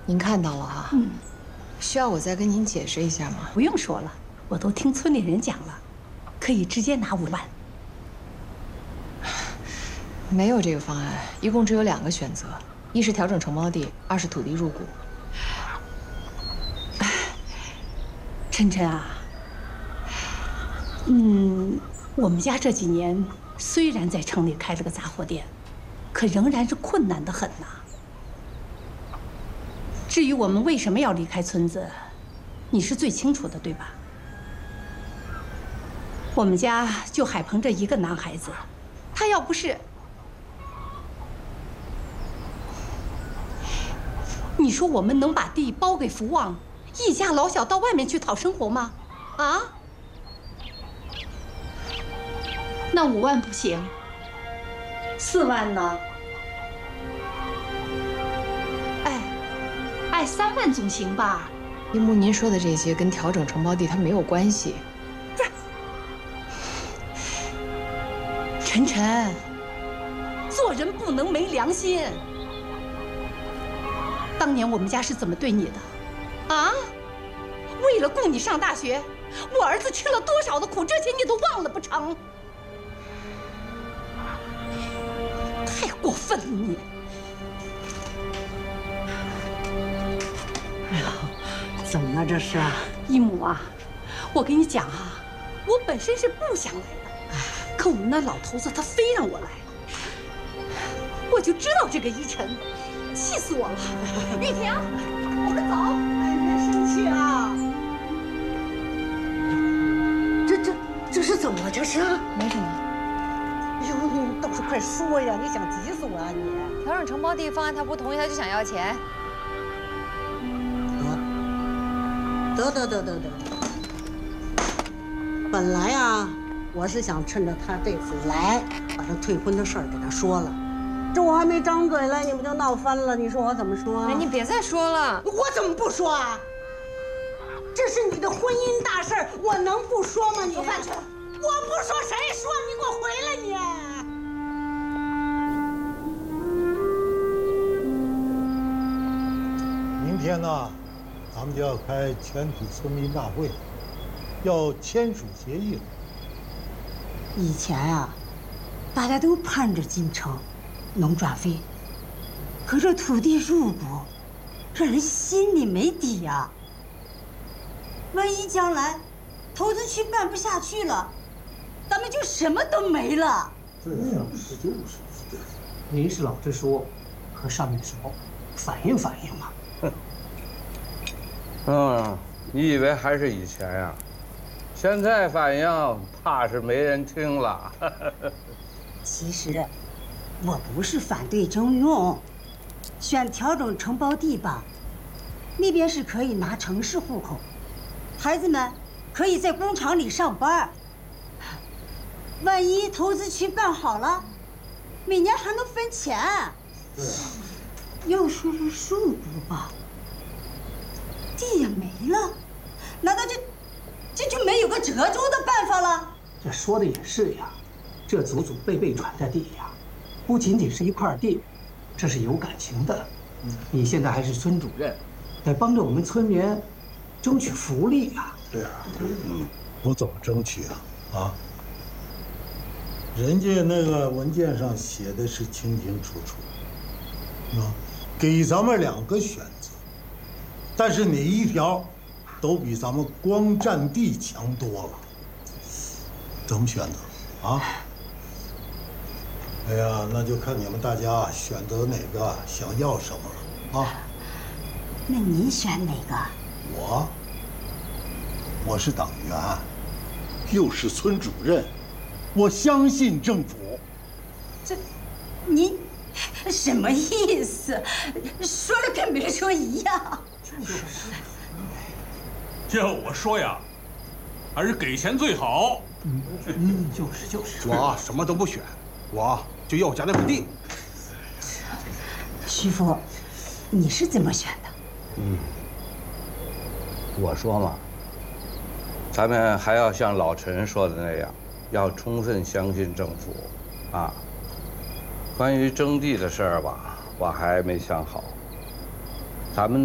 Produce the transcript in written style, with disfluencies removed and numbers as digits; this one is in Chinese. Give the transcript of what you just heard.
您看到了哈？需要我再跟您解释一下吗？ 不用说了，我都听村里人讲了，可以直接拿5万。 没有这个方案，一共只有2个选择：一是调整承包地，二是土地入股。 晨晨啊，我们家这几年虽然在城里开了个杂货店，可仍然是困难得很呐。至于我们为什么要离开村子，你是最清楚的，对吧？我们家就海鹏这一个男孩子，他要不是……你说我们能把地包给福旺，一家老小到外面去讨生活吗？啊？那5万不行，4万呢？3万总行吧？ 一木，您说的这些跟调整承包地它没有关系。 不是，晨晨，做人不能没良心。当年我们家是怎么对你的？啊？为了供你上大学，我儿子吃了多少的苦，这些你都忘了不成？太过分了你！ 哎呦，怎么了这是？ 姨母啊，我跟你讲啊，我本身是不想来的，可我们那老头子他非让我来，我就知道这个依晨，气死我了！玉婷，我们走。 哎，别生气啊！这是怎么了？这是？ 没什么。 哎呦，你倒是快说呀！你想急死我啊你！ 调整承包地方案他不同意，他就想要钱。 得。本来啊，我是想趁着他这次来，把这退婚的事儿给他说了。这我还没张嘴来，你们就闹翻了，你说我怎么说？ 哎，你别再说了。 我怎么不说啊？这是你的婚姻大事儿，我能不说吗？你做饭去。 我不说谁说？你给我回来你！ 明天呢，咱们就要开全体村民大会，要签署协议了。 以前啊，大家都盼着进城，农转非，可这土地入股，让人心里没底呀。万一将来投资区办不下去了，咱们就什么都没了。 这就是。您是老实说，和上面说，反映反映嘛。 你以为还是以前呀？现在反映怕是没人听了。 其实，我不是反对征用，选调整承包地吧，那边是可以拿城市户口，孩子们可以在工厂里上班。万一投资区办好了，每年还能分钱。 对啊。 要说是入股吧，地也没了，难道这就没有个折中的办法了？ 这说的也是呀，这祖祖辈辈传的地呀，不仅仅是一块地，这是有感情的。你现在还是村主任，得帮着我们村民争取福利呀。 对啊，我怎么争取啊？人家那个文件上写的是清清楚楚，给咱们2个选择，但是哪一条都比咱们光占地强多了，怎么选择啊？哎呀，那就看你们大家选择哪个，想要什么了啊？ 那您选哪个？ 我是党员，又是村主任，我相信政府。 这，您什么意思？说了跟没说一样。 要我说呀，还是给钱最好。 就是。 我什么都不选，我就要家那块地。 徐福，你是怎么选的？ 我说嘛，咱们还要像老陈说的那样，要充分相信政府，啊。关于征地的事儿吧，我还没想好。咱们。